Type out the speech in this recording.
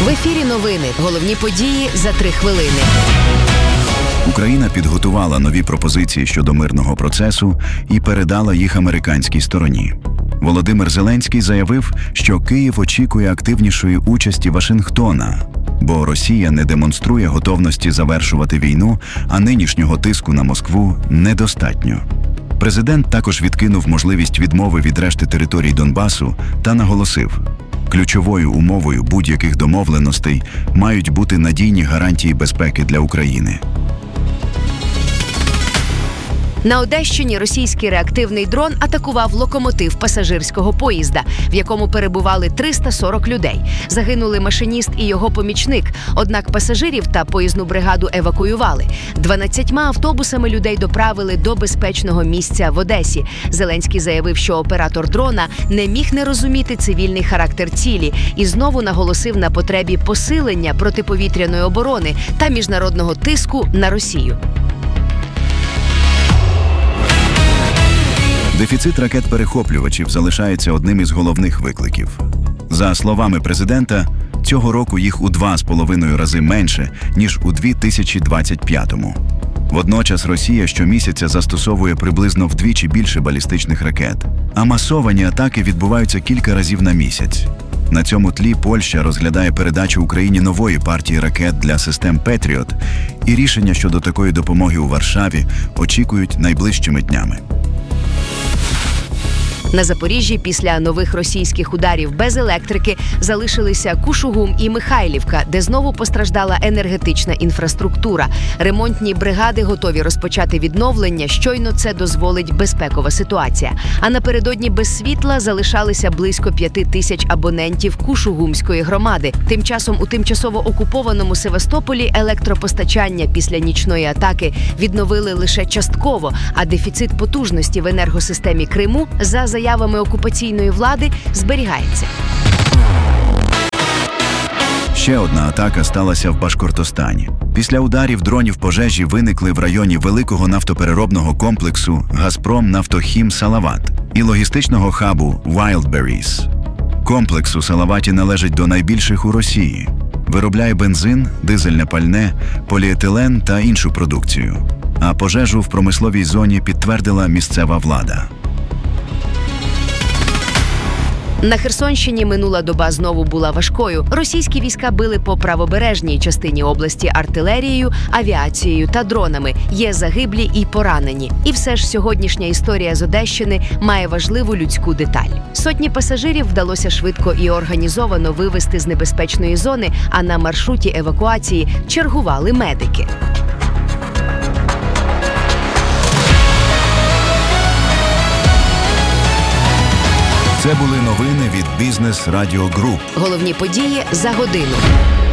В ефірі новини. Головні події за 3 хвилини. Україна підготувала нові пропозиції щодо мирного процесу і передала їх американській стороні. Володимир Зеленський заявив, що Київ очікує активнішої участі Вашингтона, бо Росія не демонструє готовності завершувати війну, а нинішнього тиску на Москву недостатньо. Президент також відкинув можливість відмови від решти територій Донбасу та наголосив, ключовою умовою будь-яких домовленостей мають бути надійні гарантії безпеки для України. На Одещині російський реактивний дрон атакував локомотив пасажирського поїзда, в якому перебували 340 людей. Загинули машиніст і його помічник, однак пасажирів та поїзну бригаду евакуювали. 12 автобусами людей доправили до безпечного місця в Одесі. Зеленський заявив, що оператор дрона не міг не розуміти цивільний характер цілі і знову наголосив на потребі посилення протиповітряної оборони та міжнародного тиску на Росію. Дефіцит ракет-перехоплювачів залишається одним із головних викликів. За словами президента, цього року їх у 2,5 рази менше, ніж у 2025-му. Водночас Росія щомісяця застосовує приблизно вдвічі більше балістичних ракет, а масовані атаки відбуваються кілька разів на місяць. На цьому тлі Польща розглядає передачу Україні нової партії ракет для систем «Петріот», і рішення щодо такої допомоги у Варшаві очікують найближчими днями. На Запоріжжі після нових російських ударів без електрики залишилися Кушугум і Михайлівка, де знову постраждала енергетична інфраструктура. Ремонтні бригади готові розпочати відновлення, щойно це дозволить безпекова ситуація. А напередодні без світла залишалися близько 5 тисяч абонентів Кушугумської громади. Тим часом у тимчасово окупованому Севастополі електропостачання після нічної атаки відновили лише частково, а дефіцит потужності в енергосистемі Криму за заявами окупаційної влади зберігається. Ще одна атака сталася в Башкортостані. Після ударів дронів пожежі виникли в районі великого нафтопереробного комплексу «Газпром Нафтохім Салават» і логістичного хабу «Wildberries». Комплекс у Салаваті належить до найбільших у Росії. Виробляє бензин, дизельне пальне, поліетилен та іншу продукцію. А пожежу в промисловій зоні підтвердила місцева влада. На Херсонщині минула доба знову була важкою. Російські війська били по правобережній частині області артилерією, авіацією та дронами. Є загиблі і поранені. І все ж сьогоднішня історія з Одещини має важливу людську деталь. Сотні пасажирів вдалося швидко і організовано вивезти з небезпечної зони, а на маршруті евакуації чергували медики. Це були новини від Бізнес Радіо Груп. Головні події за годину.